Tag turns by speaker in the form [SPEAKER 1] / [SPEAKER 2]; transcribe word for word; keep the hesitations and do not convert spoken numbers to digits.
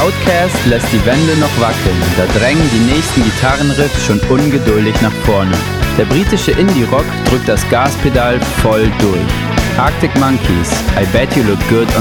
[SPEAKER 1] Outkast lässt die Wände noch wackeln, da drängen die nächsten Gitarrenriffs schon ungeduldig nach vorne. Der britische Indie-Rock drückt das Gaspedal voll durch. Arctic Monkeys, I Bet You Look Good on